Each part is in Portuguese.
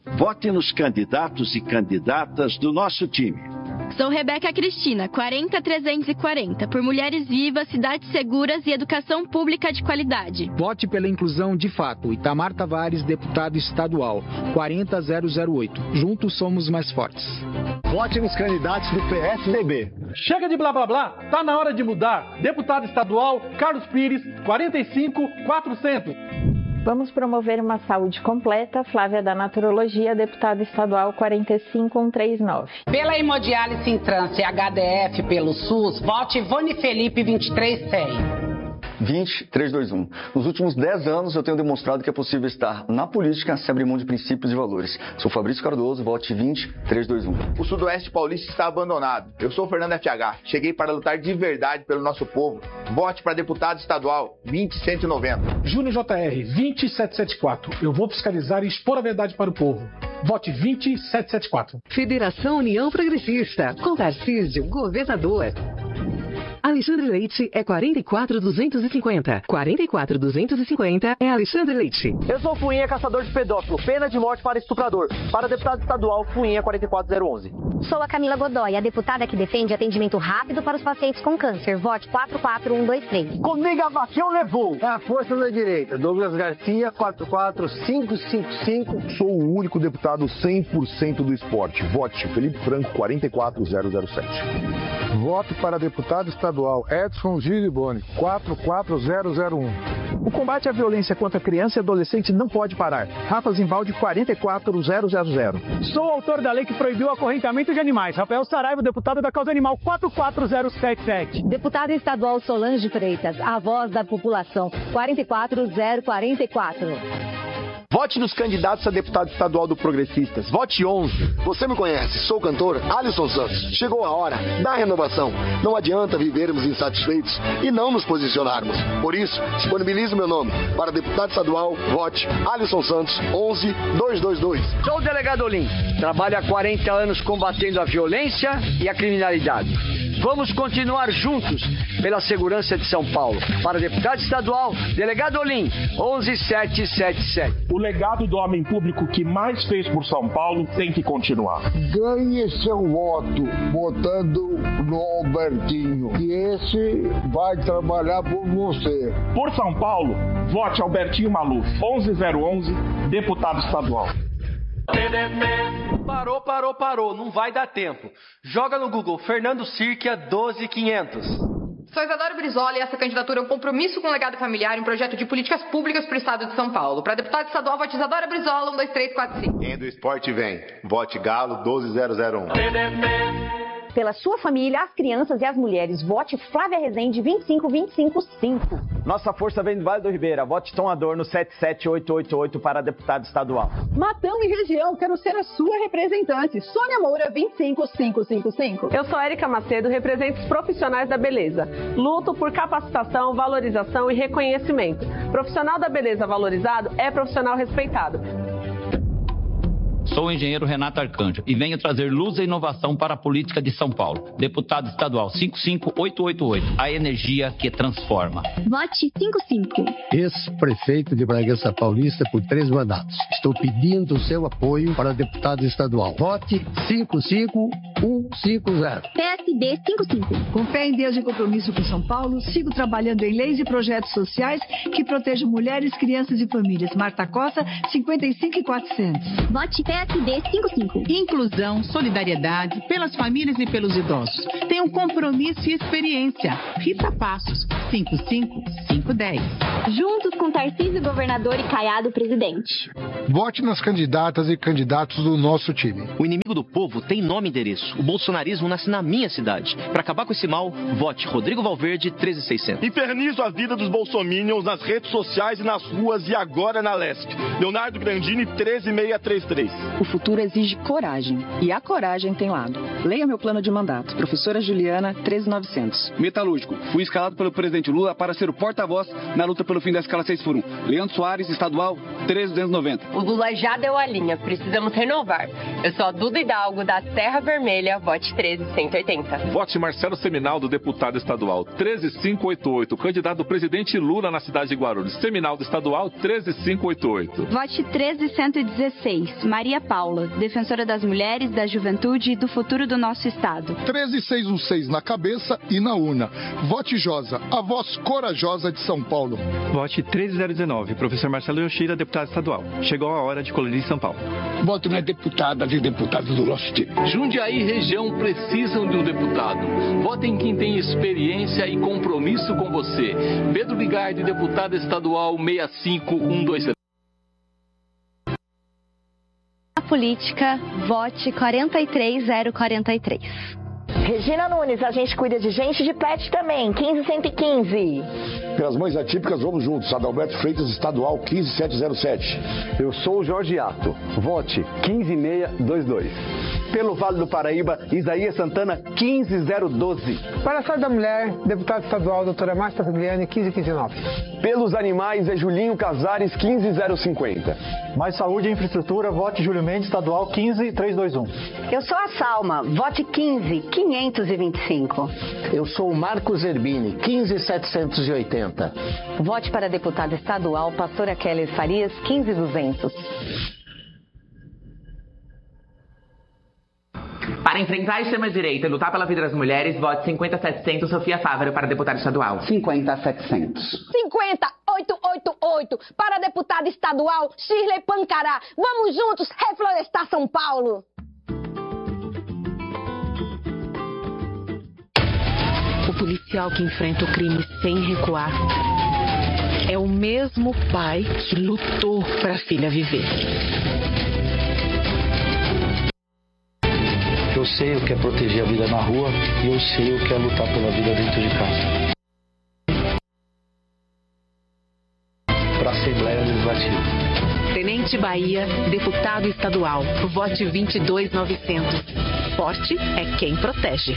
Vote nos candidatos e candidatas do nosso time. Sou Rebeca Cristina, 40340, por mulheres vivas, cidades seguras e educação pública de qualidade. Vote pela inclusão de fato. Itamar Tavares, deputado estadual, 40008. Juntos somos mais fortes. Vote nos candidatos do PSDB. Chega de blá blá blá, tá na hora de mudar. Deputado estadual, Carlos Pires, 45400. Vamos promover uma saúde completa. Flávia da Naturologia, deputada estadual 45139. Pela hemodiálise em trânsito e HDF pelo SUS, vote Ivone Felipe 23100. 20321. Nos últimos 10 anos eu tenho demonstrado que é possível estar na política sem abrir mão de princípios e valores. Sou Fabrício Cardoso, vote 20321. O Sudoeste Paulista está abandonado. Eu sou o Fernando FH. Cheguei para lutar de verdade pelo nosso povo. Vote para deputado estadual 20190. Júnior JR 20774. Eu vou fiscalizar e expor a verdade para o povo. Vote 20774. Federação União Progressista. Com Tarcísio, governador. Alexandre Leite é 44250. 44250 é Alexandre Leite. Eu sou Fuinha, caçador de pedófilo. Pena de morte para estuprador. Para deputado estadual, Fuinha 44011. Sou a Camila Godoy, a deputada que defende atendimento rápido para os pacientes com câncer. Vote 44123. Comigo a vacina levou. É a força da direita. Douglas Garcia, 44555. Sou o único deputado 100% do esporte. Vote Felipe Franco, 44007. Voto para deputado estadual Edson Giliboni, 44001. O combate à violência contra criança e adolescente não pode parar. Rafa Zimbaldi, 44000. Sou o autor da lei que proibiu o acorrentamento de animais. Rafael Saraiva, deputado da Causa Animal, 44077. Deputada estadual Solange Freitas, a voz da população, 44044. Vote nos candidatos a deputado estadual do Progressistas. Vote 11. Você me conhece, sou o cantor Alisson Santos. Chegou a hora da renovação. Não adianta vivermos insatisfeitos e não nos posicionarmos. Por isso, disponibilizo meu nome para deputado estadual. Vote Alisson Santos, 11222. Sou o delegado Olim. Trabalho há 40 anos combatendo a violência e a criminalidade. Vamos continuar juntos pela segurança de São Paulo. Para deputado estadual, delegado Olim, 11777. O legado do homem público que mais fez por São Paulo tem que continuar. Ganhe seu voto votando no Albertinho, que esse vai trabalhar por você. Por São Paulo, vote Albertinho Maluf, 11011, deputado estadual. Parou, não vai dar tempo. Joga no Google Fernando Sirkia 12500. Sou Isadora Brizola e essa candidatura é um compromisso com o legado familiar em um projeto de políticas públicas para o estado de São Paulo. Para deputado estadual, vote Isadora Brizola, 12345. Quem é do esporte vem. Vote Galo 12001. Pela sua família, as crianças e as mulheres, vote Flávia Rezende 25255. Nossa força vem do Vale do Ribeira. Vote Tom Adorno 77888 para deputado estadual. Matão e região, quero ser a sua representante. Sônia Moura 25555. Eu sou Érica Macedo, represento os profissionais da beleza. Luto por capacitação, valorização e reconhecimento. Profissional da beleza valorizado é profissional respeitado. Sou o engenheiro Renato Arcanjo e venho trazer luz e inovação para a política de São Paulo. Deputado estadual 55888, a energia que transforma. Vote 55. Ex-prefeito de Bragança Paulista por 3 mandatos. Estou pedindo o seu apoio para deputado estadual. Vote 55150. PSD 55. Com fé em Deus e compromisso com São Paulo, sigo trabalhando em leis e projetos sociais que protejam mulheres, crianças e famílias. Marta Costa, 55400. Vote PSD 55. Inclusão, solidariedade, pelas famílias e pelos idosos. Tem um compromisso e experiência. Rita Passos, 55510. Juntos com Tarcísio, governador, e Caiado, presidente. Vote nas candidatas e candidatos do nosso time. O inimigo do povo tem nome e endereço. O bolsonarismo nasce na minha cidade. Para acabar com esse mal, vote Rodrigo Valverde 13600. Infernizo a vida dos bolsominions nas redes sociais e nas ruas e agora na Lesp. Leonardo Grandini 13633. O futuro exige coragem. E a coragem tem lado. Leia meu plano de mandato. Professora Juliana 13900. Metalúrgico. Fui escalado pelo presidente Lula para ser o porta-voz na luta pelo fim da escala 6x1. Leandro Soares, estadual 13,290. O Lula já deu a linha, precisamos renovar. Eu sou a Duda Hidalgo, da Terra Vermelha, vote 13,180. Vote Marcelo Seminaldo, deputado estadual, 13,588. Candidato do presidente Lula na cidade de Guarulhos. Seminaldo estadual, 13,588. Vote 13,116. Maria Paula, defensora das mulheres, da juventude e do futuro do nosso estado. 13,616 na cabeça e na urna. Vote Josa, a voz corajosa de São Paulo. Vote 13,019. Professor Marcelo Yoshida, deputado estadual. Chegou a hora de colorir São Paulo. Voto nas deputadas e deputados do nosso time. Jundiaí e região precisam de um deputado. Vote em quem tem experiência e compromisso com você. Pedro Bigardi, deputado estadual 65127. A política, vote 43043. Regina Nunes, a gente cuida de gente de pet também, 15,115. Pelas mães atípicas, vamos juntos. Adalberto Freitas, estadual, 15,707. Eu sou o Jorge Ato. Vote 15,622. Pelo Vale do Paraíba, Isaías Santana, 15,012. Para a Saúde da Mulher, deputado estadual, doutora Márcia Tagliani, 15,159. Pelos Animais, é Julinho Casares, 15,050. Mais Saúde e Infraestrutura, vote Júlio Mendes, estadual, 15,321. Eu sou a Salma, vote 15,525. Eu sou o Marcos Zerbini, 15,780. Vote para deputada estadual, pastora Kelly Farias, 15,200. Para enfrentar a extrema-direita e lutar pela vida das mulheres, vote 50,700 Sofia Fávero para deputada estadual. 50,700. 50,888 para deputada estadual Shirley Pancará. Vamos juntos reflorestar São Paulo. O policial que enfrenta o crime sem recuar é o mesmo pai que lutou para a filha viver. Eu sei o que é proteger a vida na rua e eu sei o que é lutar pela vida dentro de casa. Para a Assembleia Legislativa. Tenente Bahia, deputado estadual, vote 22,900. Forte é quem protege.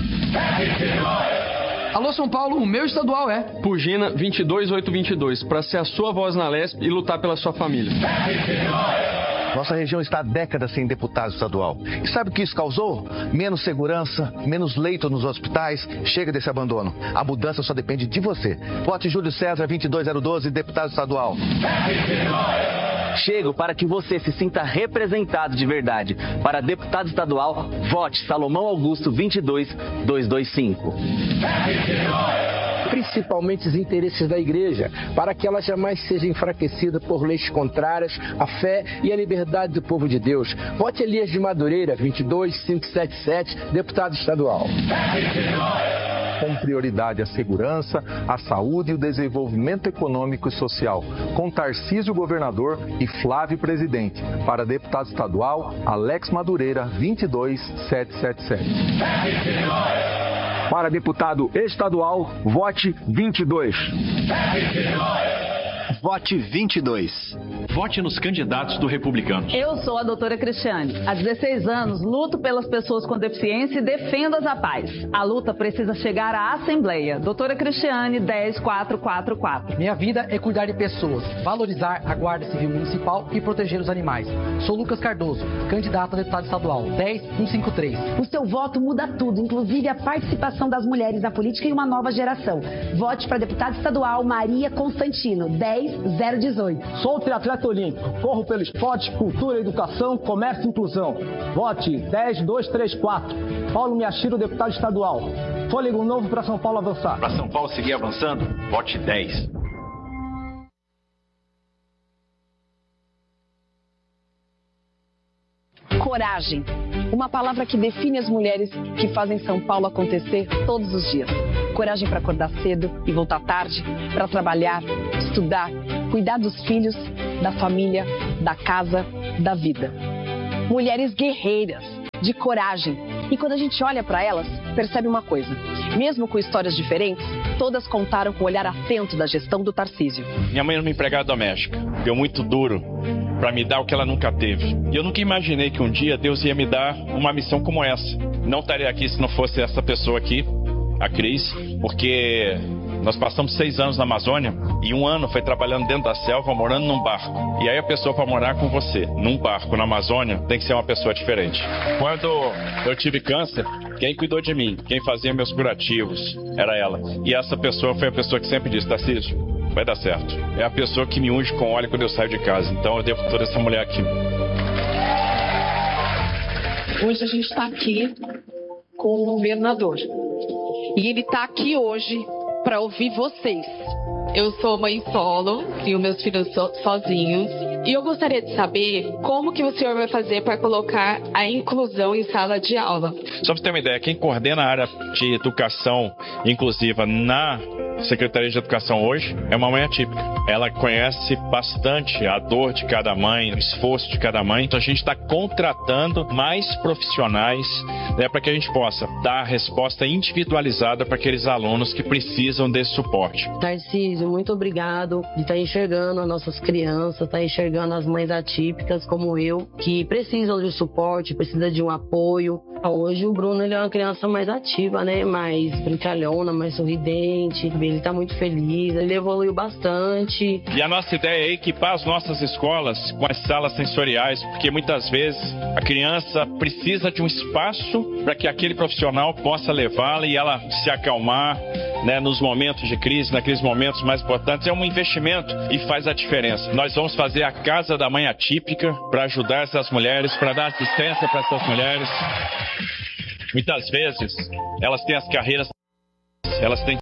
Alô São Paulo, o meu estadual é Pugina 22822, para ser a sua voz na LESP e lutar pela sua família. Nossa região está há décadas sem deputado estadual. E sabe o que isso causou? Menos segurança, menos leito nos hospitais. Chega desse abandono. A mudança só depende de você. Vote Júlio César 22012, deputado estadual. Chego para que você se sinta representado de verdade. Para deputado estadual, vote Salomão Augusto 22225. Principalmente os interesses da igreja, para que ela jamais seja enfraquecida por leis contrárias à fé e à liberdade do povo de Deus. Vote Elias de Madureira 22577, deputado estadual. Com prioridade a segurança, a saúde e o desenvolvimento econômico e social. Com Tarcísio governador e Flávio presidente. Para deputado estadual, Alex Madureira 22777. Para deputado estadual, vote 22. Vote 22. Vote nos candidatos do Republicanos. Eu sou a doutora Cristiane. Há 16 anos, luto pelas pessoas com deficiência e defendo a paz. A luta precisa chegar à Assembleia. Doutora Cristiane, 10444. Minha vida é cuidar de pessoas, valorizar a Guarda Civil Municipal e proteger os animais. Sou Lucas Cardoso, candidato a deputado estadual, 10153. O seu voto muda tudo, inclusive a participação das mulheres na política e uma nova geração. Vote para deputado estadual Maria Constantino, 10018. Sou triatleta olímpico, corro pelo esporte, cultura, educação, comércio e inclusão. Vote 10234. Paulo Miyashiro, deputado estadual. Fôlego novo para São Paulo avançar. Para São Paulo seguir avançando, vote 10. Coragem. Uma palavra que define as mulheres que fazem São Paulo acontecer todos os dias. Coragem para acordar cedo e voltar tarde, para trabalhar, estudar, cuidar dos filhos, da família, da casa, da vida. Mulheres guerreiras, de coragem. E quando a gente olha para elas, percebe uma coisa. Mesmo com histórias diferentes, todas contaram com o olhar atento da gestão do Tarcísio. Minha mãe era uma empregada doméstica. Deu muito duro para me dar o que ela nunca teve. E eu nunca imaginei que um dia Deus ia me dar uma missão como essa. Não estaria aqui se não fosse essa pessoa aqui, a Cris, porque Nós passamos 6 anos na Amazônia e 1 ano foi trabalhando dentro da selva, morando num barco. E aí a pessoa para morar com você num barco na Amazônia tem que ser uma pessoa diferente. Quando eu tive câncer, quem cuidou de mim, quem fazia meus curativos, era ela. E essa pessoa foi a pessoa que sempre disse: Tarcísio, vai dar certo. É a pessoa que me unge com óleo quando eu saio de casa. Então eu devo toda essa mulher aqui. Hoje a gente está aqui com o governador. E ele está aqui hoje para ouvir vocês. Eu sou mãe solo, crio meus filhos sozinhos. E eu gostaria de saber como que o senhor vai fazer para colocar a inclusão em sala de aula. Só para você ter uma ideia, quem coordena a área de educação inclusiva na Secretaria de Educação hoje é uma mãe atípica. Ela conhece bastante a dor de cada mãe, o esforço de cada mãe. Então a gente está contratando mais profissionais, né, para que a gente possa dar a resposta individualizada para aqueles alunos que precisam desse suporte. Tarcísio, muito obrigado de estar enxergando as nossas crianças, estar enxergando as mães atípicas como eu, que precisam de suporte, precisam de um apoio. Hoje o Bruno, ele é uma criança mais ativa, né? Mais brincalhona, mais sorridente. Ele está muito feliz, ele evoluiu bastante. E a nossa ideia é equipar as nossas escolas com as salas sensoriais, porque muitas vezes a criança precisa de um espaço para que aquele profissional possa levá-la e ela se acalmar, né, nos momentos de crise, naqueles momentos mais importantes. É um investimento e faz a diferença. Nós vamos fazer a Casa da Mãe Atípica para ajudar essas mulheres, para dar assistência para essas mulheres. Muitas vezes elas têm as carreiras, elas têm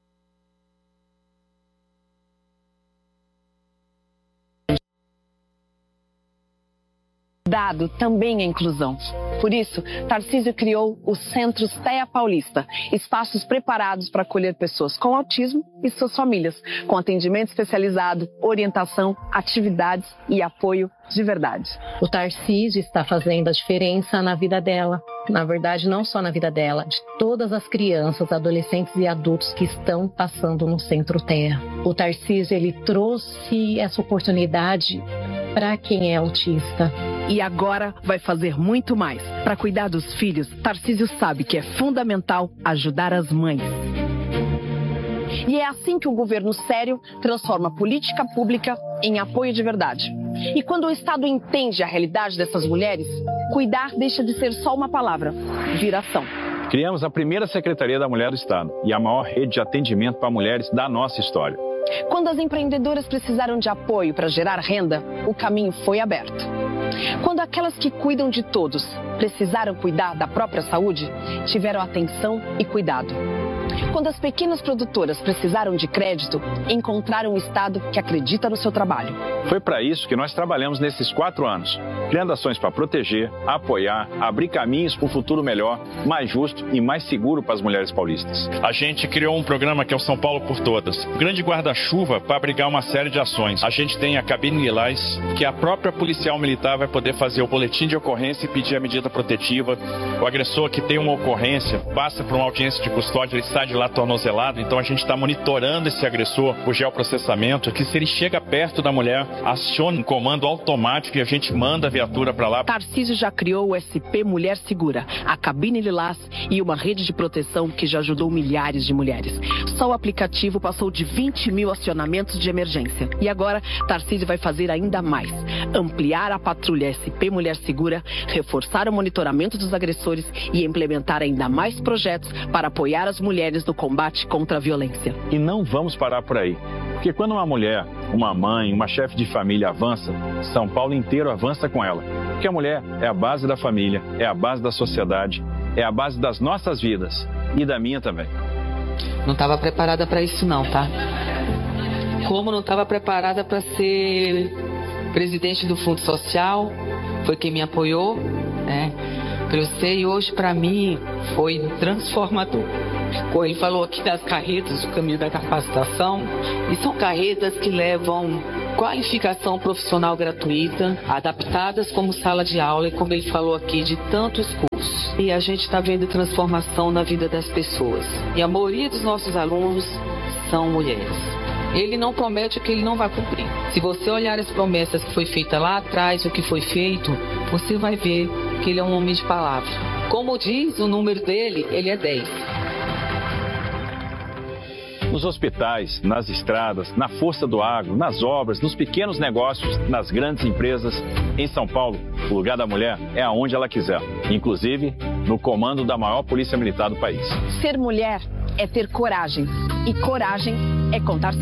Dado também a inclusão. Por isso, Tarcísio criou os Centros TEA Paulista, espaços preparados para acolher pessoas com autismo e suas famílias, com atendimento especializado, orientação, atividades e apoio de verdade. O Tarcísio está fazendo a diferença na vida dela. Na verdade, não só na vida dela, de todas as crianças, adolescentes e adultos que estão passando no Centro TEA. O Tarcísio, ele trouxe essa oportunidade para quem é autista. E agora vai fazer muito mais. Para cuidar dos filhos, Tarcísio sabe que é fundamental ajudar as mães. E é assim que o governo sério transforma política pública em apoio de verdade. E quando o Estado entende a realidade dessas mulheres, cuidar deixa de ser só uma palavra, vira ação. Criamos a primeira Secretaria da Mulher do Estado e a maior rede de atendimento para mulheres da nossa história. Quando as empreendedoras precisaram de apoio para gerar renda, o caminho foi aberto. Quando aquelas que cuidam de todos precisaram cuidar da própria saúde, tiveram atenção e cuidado. Quando as pequenas produtoras precisaram de crédito, encontraram um Estado que acredita no seu trabalho. Foi para isso que nós trabalhamos nesses 4 anos, criando ações para proteger, apoiar, abrir caminhos para um futuro melhor, mais justo e mais seguro para as mulheres paulistas. A gente criou um programa que é o São Paulo por Todas, um grande guarda-chuva para abrigar uma série de ações. A gente tem a cabine lilás, que a própria policial militar vai poder fazer o boletim de ocorrência e pedir a medida protetiva. O agressor que tem uma ocorrência passa por uma audiência de custódia, ele sai de lá tornozelado, então a gente está monitorando esse agressor, o geoprocessamento, que se ele chega perto da mulher, aciona um comando automático e a gente manda a viatura para lá. Tarcísio já criou o SP Mulher Segura, a cabine lilás e uma rede de proteção que já ajudou milhares de mulheres. Só o aplicativo passou de 20 mil acionamentos de emergência. E agora, Tarcísio vai fazer ainda mais. Ampliar a patrulha SP Mulher Segura, reforçar o monitoramento dos agressores e implementar ainda mais projetos para apoiar as mulheres no combate contra a violência. E não vamos parar por aí. Porque quando uma mulher, uma mãe, uma chefe de família avança, São Paulo inteiro avança com ela. Porque a mulher é a base da família, é a base da sociedade, é a base das nossas vidas e da minha também. Não estava preparada para isso não, tá? Como não estava preparada para ser presidente do Fundo Social, foi quem me apoiou, né? Eu sei, hoje para mim foi transformador. Ele falou aqui das carretas, o caminho da capacitação, e são carretas que levam qualificação profissional gratuita, adaptadas como sala de aula, e como ele falou aqui, de tantos cursos. E a gente está vendo transformação na vida das pessoas. E a maioria dos nossos alunos são mulheres. Ele não promete o que ele não vai cumprir. Se você olhar as promessas que foi feita lá atrás, o que foi feito, você vai ver que ele é um homem de palavra. Como diz o número dele, ele é 10. Nos hospitais, nas estradas, na força do agro, nas obras, nos pequenos negócios, nas grandes empresas. Em São Paulo, o lugar da mulher é aonde ela quiser, inclusive no comando da maior polícia militar do país. Ser mulher é ter coragem. E coragem é contar